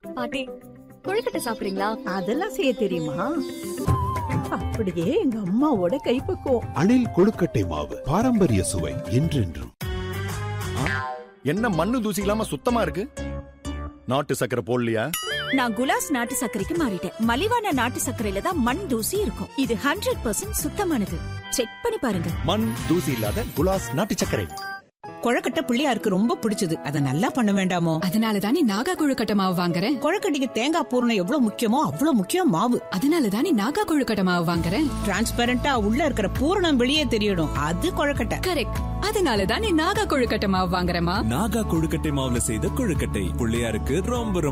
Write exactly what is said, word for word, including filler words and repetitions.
பாட்டி கொழுக்கட்டை சாப்பிடுறீங்களா? அதெல்லாம் செய்ய தெரியுமா? அப்படியே எங்க அம்மாவோட கைப்பக்குவம். அணில் கொழுக்கட்டை மாவு பாரம்பரிய சுவை என்றென்றும். என்ன மண்ணு தூசி இல்லாம சுத்தமா இருக்கு? நாட்டு சக்கரை போடலையா? நான் குலாஸ் நாட்டு சர்க்கரைக்கு மாறிட்டேன். மலிவான நாட்டு சர்க்கரையில தான் மண் தூசி இருக்கும். இது ஹண்ட்ரட் பர்சன்ட் சுத்தமானது. செக் பண்ணி பாருங்க. மண் தூசி இல்லாத குலாஸ் நாட்டு சர்க்கரை. கொழக்கட்டை பிள்ளையாருக்கு ரொம்ப பிடிச்சது. அத நல்லா பண்ண வேண்டாமோ? அதனாலதானே நாகா கொழுக்கட்டை மாவு வாங்குறேன். கொழக்கட்டைக்கு தேங்காய் பூரணம் எவ்வளவு முக்கியமோ அவ்வளவு முக்கியம் மாவு. அதனாலதானே நாகா கொழுக்கட்டை மாவு வாங்குறேன். டிரான்ஸ்பரண்டா உள்ள இருக்கிற பூரணம் வெளியே தெரியணும். அது கொழக்கட்டை. கரெக்ட். அதனாலதானே நாகா கொழுக்கட்டை மாவு வாங்குறேமா. நாகா கொழுக்கட்டை மாவுல செய்த கொழுக்கட்டை பிள்ளையாருக்கு ரொம்ப ரொம்ப